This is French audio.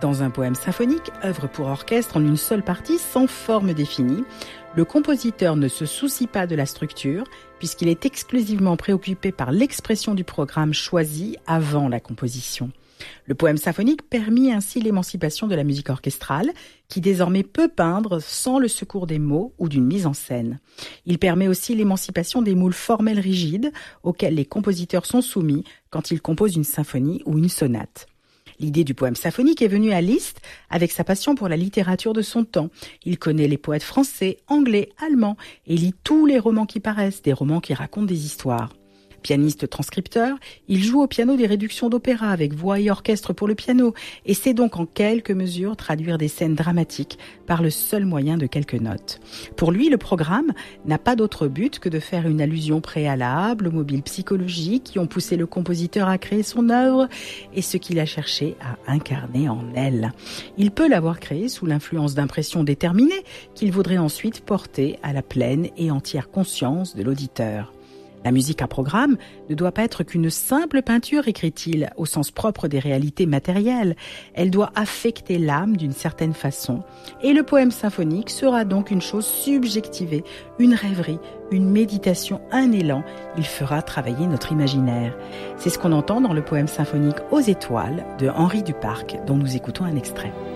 Dans un poème symphonique, œuvre pour orchestre en une seule partie sans forme définie, le compositeur ne se soucie pas de la structure puisqu'il est exclusivement préoccupé par l'expression du programme choisi avant la composition. Le poème symphonique permit ainsi l'émancipation de la musique orchestrale, qui désormais peut peindre sans le secours des mots ou d'une mise en scène. Il permet aussi l'émancipation des moules formels rigides auxquels les compositeurs sont soumis quand ils composent une symphonie ou une sonate. L'idée du poème symphonique est venue à Liszt avec sa passion pour la littérature de son temps. Il connaît les poètes français, anglais, allemands et lit tous les romans qui paraissent, des romans qui racontent des histoires. Pianiste transcripteur, il joue au piano des réductions d'opéra avec voix et orchestre pour le piano et sait donc en quelques mesures traduire des scènes dramatiques par le seul moyen de quelques notes. Pour lui, le programme n'a pas d'autre but que de faire une allusion préalable aux mobiles psychologiques qui ont poussé le compositeur à créer son œuvre et ce qu'il a cherché à incarner en elle. Il peut l'avoir créé sous l'influence d'impressions déterminées qu'il voudrait ensuite porter à la pleine et entière conscience de l'auditeur. La musique à programme ne doit pas être qu'une simple peinture, écrit-il, au sens propre des réalités matérielles. Elle doit affecter l'âme d'une certaine façon. Et le poème symphonique sera donc une chose subjectivée, une rêverie, une méditation, un élan. Il fera travailler notre imaginaire. C'est ce qu'on entend dans le poème symphonique Aux étoiles de Henri Duparc, dont nous écoutons un extrait.